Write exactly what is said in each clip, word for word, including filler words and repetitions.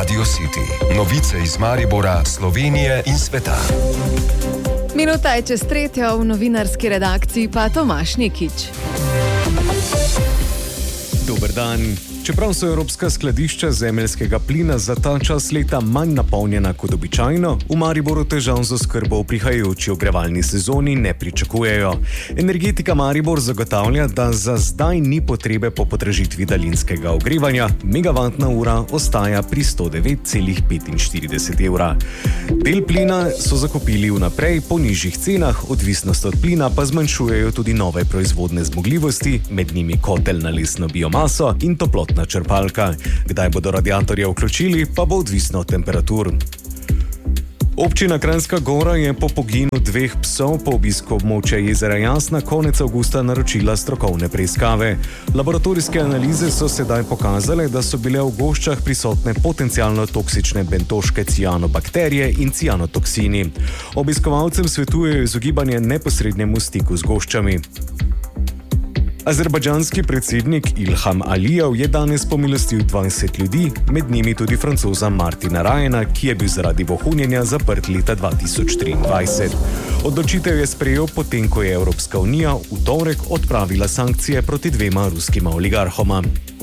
Radio City. Novice iz Maribora, Slovenije in sveta. Minuta je čez tretjo, v novinarski redakciji pa Tomaž Nikič. Dober dan. Čeprav so evropska skladišča zemeljskega plina za ta čas leta manj napolnjena kot običajno, v Mariboru težav z oskrbo v prihajajoči ogrevalni sezoni ne pričakujejo. Energetika Maribor zagotavlja, da za zdaj ni potrebe po podražitvi daljinskega ogrevanja, megavatna ura ostaja pri sto devet celih petinštirideset evra. Del plina so zakupili vnaprej po nižjih cenah, odvisnost od plina pa zmanjšujejo tudi nove proizvodne zmogljivosti, med njimi kotel na lesno biomaso in toplotno na črpalka. Kdaj bodo radiatorje vključili, pa bo odvisno od temperatur. Občina Kranjska Gora je po poginu dveh psov po obisku območja jezera Jasna konec avgusta naročila strokovne preiskave. Laboratorijske analize so sedaj pokazale, da so bile v goščah prisotne potencialno toksične bentoške cianobakterije in cianotoksini. Obiskovalcem svetujejo izogibanje neposrednemu stiku z goščami. Azerbajdžanski predsednik Ilham Alijev je danes pomilostil dvajset ljudi, med njimi tudi francoza Martina Rajena, ki je bil zaradi vohunjenja zaprt leta dva tisoč triindvajset. Odločitev je sprejel potem, ko je Evropska unija v torek odpravila sankcije proti dvema ruskima oligarhoma.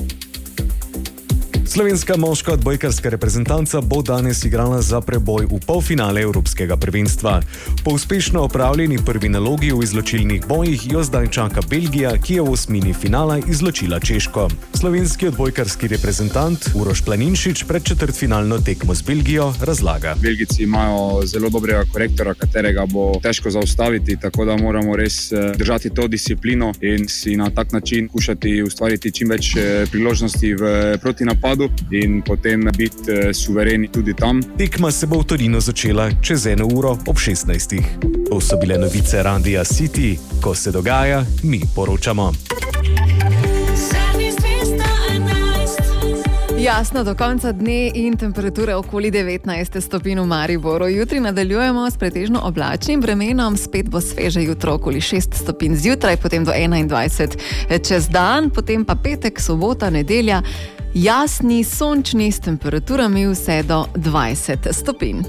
Slovenska moška odbojkarska reprezentanca bo danes igrala za preboj v polfinale Evropskega prvenstva. Po uspešno opravljeni prvi nalogi v izločilnih bojih jo zdaj čaka Belgija, ki je v osmini finala izločila Češko. Slovenski odbojkarski reprezentant Uroš Planinšič pred četrtfinalno tekmo z Belgijo razlaga. Belgijci imajo zelo dobrega korektora, katerega bo težko zaustaviti, tako da moramo res držati to disciplino in si na tak način skušati ustvariti čim več priložnosti v protinapadu in potem biti suvereni tudi tam. Tekma se bo v Torinu začela čez eno uro ob šestnajstih. To so bile novice Radia City. Ko se dogaja, mi poročamo. Jasno do konca dne in temperature okoli devetnajst stopinj v Mariboru. Jutri nadaljujemo s pretežno oblačnim vremenom, spet bo sveže jutro okoli šest stopinj zjutraj, potem do enaindvajset čez dan, potem pa petek, sobota, nedelja, jasni, sončni s temperaturami vse do dvajset stopinj.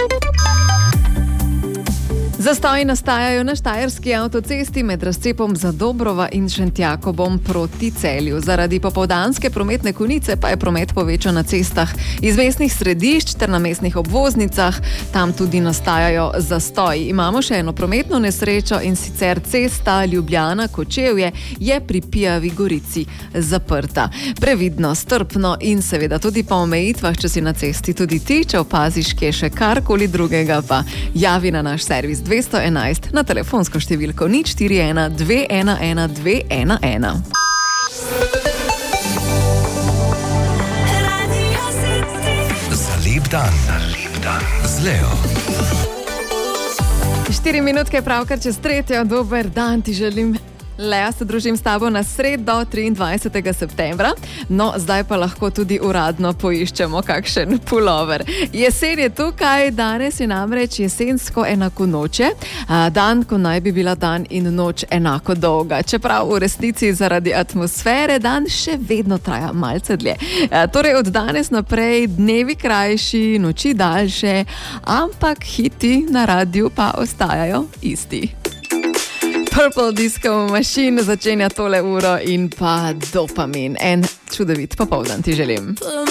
Zastoji nastajajo na štajerski avtocesti med razcepom Zadobrova in Šentjakobom proti Celju. Zaradi popoldanske prometne konice pa je promet povečan na cestah iz mestnih središč ter na mestnih obvoznicah. Tam tudi nastajajo zastoji. Imamo še eno prometno nesrečo in sicer cesta Ljubljana-Kočevje je pri Pijavi Gorici zaprta. Previdno, strpno in seveda tudi po omejitvah, če si na cesti tudi ti, če opaziš kje še karkoli drugega, pa javi na naš servis dvesto enajst na telefonsko številko nič štiri ena dve ena ena dve ena ena. Za lep dan, za lep dan z Leo. Štiri minutke pravkar čez tretjo, dober dan ti želim. Lea, se družim s tabo na sredo triindvajsetega septembra. No, zdaj pa lahko tudi uradno poiščemo kakšen pulover. Jesen je tukaj, danes je namreč jesensko enako noče, dan, ko naj bi bila dan in noč enako dolga. Čeprav v resnici zaradi atmosfere dan še vedno traja malce dlje. Torej od danes naprej dnevi krajši, noči daljše, ampak hiti na radiju pa ostajajo isti. Purple Disco Machine začenja tole uro in pa Dopamin. En čudovit popoldan ti želim.